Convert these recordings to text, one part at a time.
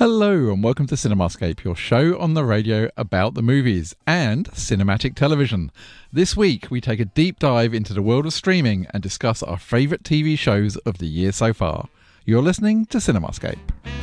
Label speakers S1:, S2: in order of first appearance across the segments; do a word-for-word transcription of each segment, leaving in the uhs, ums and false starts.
S1: Hello and welcome to Cinemascape, your show on the radio about the movies and cinematic television. This week we take a deep dive into the world of streaming and discuss our favourite T V shows of the year so far. You're listening to Cinemascape.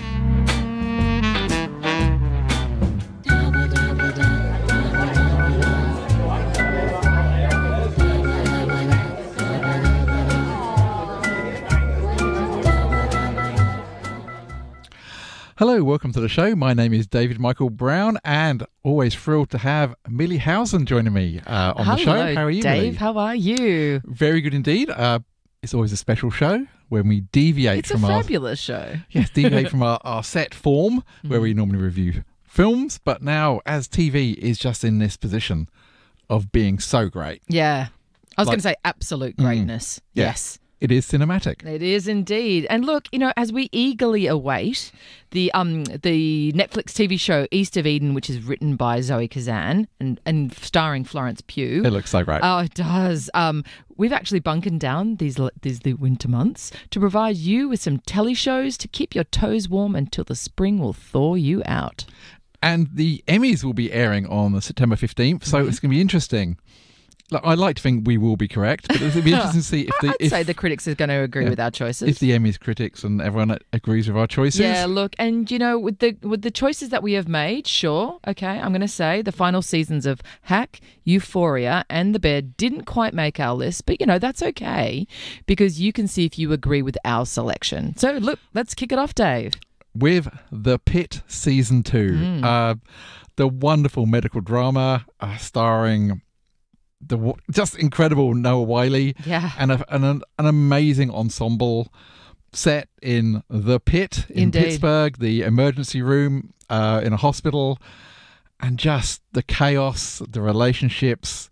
S1: Hello, welcome to the show. My name is David Michael Brown and always thrilled to have Millie Howson joining me uh, on
S2: Hello,
S1: the show. How are you,
S2: Dave?
S1: Millie?
S2: How are you?
S1: Very good indeed. Uh, it's always a special show when we deviate
S2: It's
S1: from
S2: a
S1: our
S2: fabulous show.
S1: yes, deviate from our, our set form where
S2: Mm.
S1: we normally review films, but now as T V is just in this position of being so great,
S2: Yeah. I was
S1: Like-
S2: going to say absolute
S1: Mm.
S2: greatness.
S1: Yeah.
S2: Yes.
S1: it is cinematic.
S2: It is indeed. And look, you know, as we eagerly await the um the Netflix T V show East of Eden, which is written by Zoe Kazan and, and starring Florence Pugh.
S1: It looks so great.
S2: Oh, it does. Um, we've actually bunkered down these these the winter months to provide you with some telly shows to keep your toes warm until the spring will thaw you out.
S1: And the Emmys will be airing on September fifteenth, so
S2: Mm-hmm.
S1: it's going to be interesting. Like, I'd like to think we will be correct, but it'll be interesting to see if the
S2: I'd
S1: if,
S2: say the critics are going to agree
S1: Yeah.
S2: with our choices.
S1: if the Emmys critics and everyone agrees with our choices.
S2: Yeah, look, and you know, with the with the choices that we have made, sure, okay, I'm going to say the final seasons of Hack, Euphoria, and The Bear didn't quite make our list, but you know that's okay because you can see if you agree with our selection. So look, let's kick it off, Dave.
S1: With The Pit Season two,
S2: Mm.
S1: uh, the wonderful medical drama uh, starring the w- just incredible Noah Wyle
S2: Yeah,
S1: and, a, and an, an amazing ensemble set in The Pit in
S2: Indeed.
S1: Pittsburgh, the emergency room uh, in a hospital, and just the chaos, the relationships,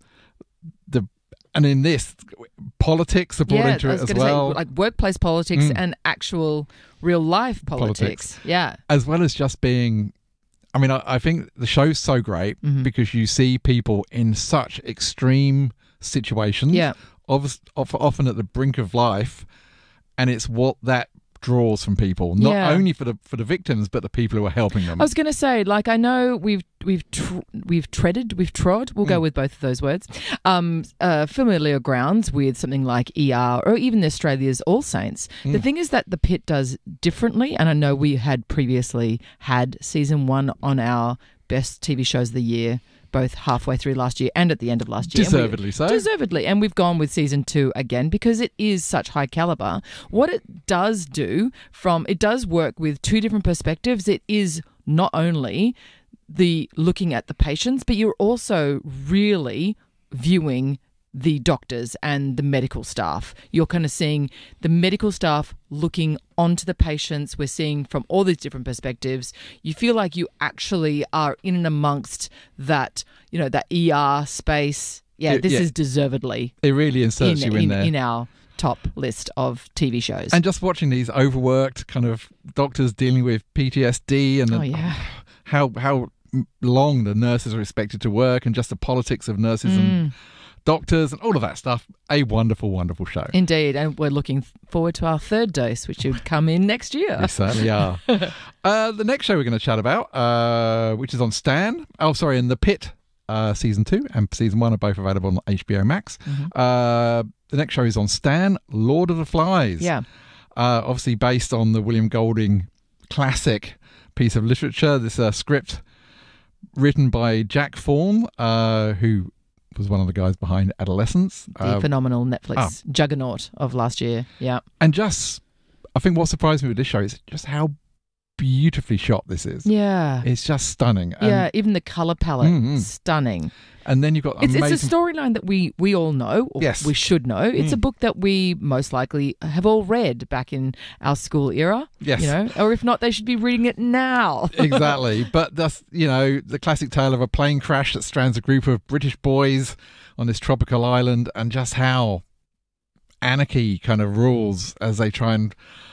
S1: the and in this, politics are brought
S2: yeah.
S1: into
S2: I
S1: it
S2: was
S1: as
S2: gonna
S1: well,
S2: say, like workplace politics
S1: Mm.
S2: and actual real life politics.
S1: Politics.
S2: Yeah,
S1: as well as just being. I mean, I, I think the show's so great
S2: Mhm.
S1: because you see people in such extreme situations,
S2: yeah.
S1: of, of, often at the brink of life, and it's what that draws from people, not
S2: Yeah.
S1: only for the for the victims, but the people who are helping them.
S2: I was going to say, like, I know we've we've tr- we've treaded, we've trod. We'll go
S1: Mm.
S2: with both of those words. Um, uh, familiar grounds with something like E R or even Australia's All Saints. The
S1: Mm.
S2: thing is that The Pit does differently, and I know we had previously had season one on our best T V shows of the year, both halfway through last year and at the end of last year. And we-
S1: Deservedly so.
S2: Deservedly. And we've gone with season two again because it is such high caliber. What it does do from, it does work with two different perspectives. It is not only the looking at the patients, but you're also really viewing the doctors and the medical staff. You're kind of seeing the medical staff looking onto the patients. We're seeing from all these different perspectives. You feel like you actually are in and amongst that, you know, that E R space. Yeah,
S1: Yeah,
S2: this
S1: yeah.
S2: is deservedly
S1: It really inserts
S2: in,
S1: you in,
S2: in,
S1: there.
S2: in our top list of T V shows.
S1: And just watching these overworked kind of doctors dealing with P T S D and
S2: oh,
S1: the-
S2: yeah.
S1: how how long the nurses are expected to work and just the politics of nurses and
S2: Mm,
S1: doctors and all of that stuff. A wonderful, wonderful show.
S2: indeed. And we're looking forward to our third dose, which should come in next year.
S1: We certainly are. uh, the next show we're going to chat about, uh, which is on Stan. Oh, sorry, in The Pit, uh, season two and season one are both available on H B O Max.
S2: Mhm.
S1: Uh, the next show is on Stan, Lord of the Flies.
S2: Yeah.
S1: Uh, obviously based on the William Golding classic piece of literature. This uh, script written by Jack Thorne, uh, who was one of the guys behind Adolescence.
S2: The
S1: Uh,
S2: phenomenal Netflix
S1: ah.
S2: juggernaut of last year. Yeah.
S1: and just, I think what surprised me with this show is just how beautifully shot this is.
S2: Yeah.
S1: It's just stunning. And,
S2: yeah, even the color palette,
S1: Mm, mm.
S2: stunning.
S1: and then you've got
S2: It's,
S1: amazing...
S2: it's a storyline that we, we all know, or
S1: Yes.
S2: we should know. It's
S1: Mm.
S2: a book that we most likely have all read back in our school era.
S1: Yes.
S2: You know, or if not, they should be reading it now.
S1: Exactly. But that's, you know, the classic tale of a plane crash that strands a group of British boys on this tropical island and just how anarchy kind of rules as they try and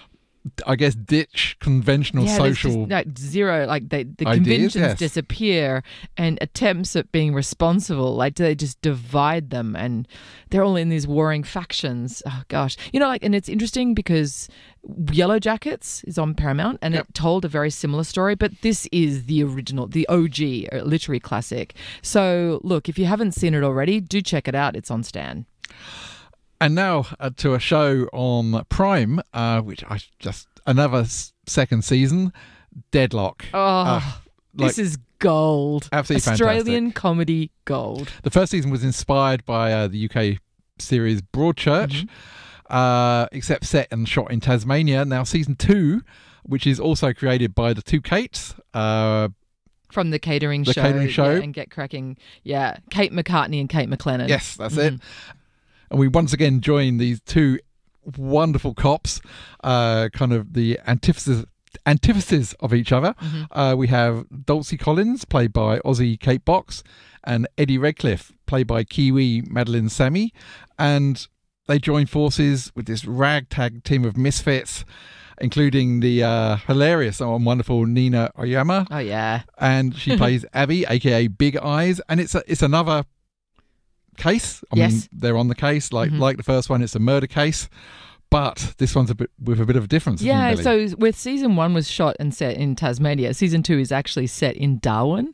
S1: I guess, ditch conventional
S2: yeah, there's
S1: social
S2: just, like zero, like they, the
S1: ideas,
S2: conventions
S1: yes.
S2: disappear, and attempts at being responsible, like they just divide them, and they're all in these warring factions. Oh gosh, you know, like, and it's interesting because Yellow Jackets is on Paramount, and
S1: Yep.
S2: it told a very similar story, but this is the original, the O G, uh, literary classic. So look, if you haven't seen it already, do check it out. It's on Stan.
S1: And now uh, to a show on Prime, uh, which I just another s- second season, Deadlock.
S2: Oh,
S1: Uh, like,
S2: this is gold.
S1: absolutely
S2: Australian
S1: fantastic.
S2: comedy gold.
S1: The first season was inspired by uh, the U K series Broadchurch,
S2: Mm-hmm.
S1: uh, except set and shot in Tasmania. Now season two, which is also created by the two Kates. Uh,
S2: From the catering
S1: The
S2: show.
S1: catering show.
S2: Yeah, and Get Cracking. Yeah, Kate McCartney and Kate McLennan.
S1: yes, that's
S2: Mhm.
S1: it. And we once again join these two wonderful cops, uh, kind of the antithesis antithesis of each other.
S2: Mhm.
S1: Uh, we have Dulcie Collins, played by Aussie Kate Box, and Eddie Redcliffe, played by Kiwi Madeline Sammy. And they join forces with this ragtag team of misfits, including the uh, hilarious and wonderful Nina Oyama.
S2: Oh, yeah.
S1: And she plays Abby, aka Big Eyes. And it's a, it's another case. I mean,
S2: Yes.
S1: they're on the case. Like
S2: Mhm.
S1: like the first one, it's a murder case. But this one's a bit with a bit of a difference. isn't
S2: Yeah,
S1: it, Billy?
S2: so with season one was shot and set in Tasmania. Season two is actually set in Darwin.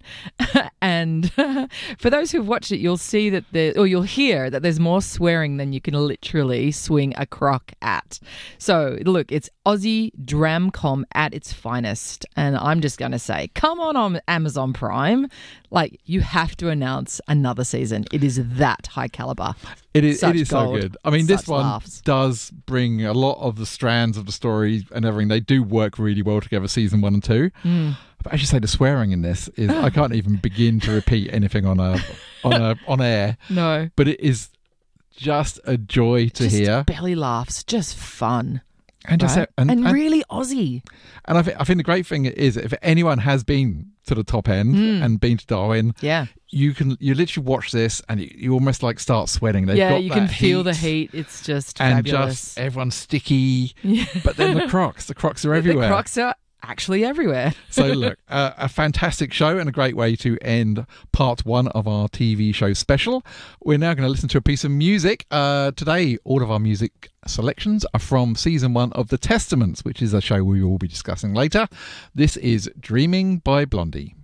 S2: And for those who've watched it, you'll see that there, or you'll hear that there's more swearing than you can literally swing a crock at. So look, it's Aussie Dramcom at its finest. And I'm just going to say, come on on Amazon Prime. Like, you have to announce another season. It is that high caliber.
S1: It is.
S2: Such
S1: It is so
S2: gold.
S1: good. I mean, this
S2: Such
S1: one
S2: laughs.
S1: does bring a lot of the strands of the story and everything. They do work really well together. Season one and two.
S2: Mm.
S1: But as you say, the swearing in this is I can't even begin to repeat anything on a on a on air.
S2: No.
S1: But it is just a joy to
S2: Just
S1: hear,
S2: belly laughs, just fun.
S1: and just
S2: right?
S1: and,
S2: and
S1: and,
S2: really Aussie.
S1: and I think I think the great thing is if anyone has been to the top end
S2: Mm.
S1: and been to Darwin,
S2: Yeah.
S1: you can you literally watch this and you, you almost like start sweating. They've
S2: yeah,
S1: got
S2: you
S1: that
S2: can feel the
S1: heat
S2: heat. It's just
S1: and
S2: fabulous.
S1: just everyone's sticky.
S2: Yeah.
S1: But then the Crocs, the Crocs are everywhere.
S2: The Crocs are actually everywhere.
S1: So look, uh, a fantastic show and a great way to end part one of our T V show special. We're now going to listen to a piece of music. Uh, today, all of our music selections are from season one of The Testaments, which is a show we will be discussing later. This is Dreaming by Blondie.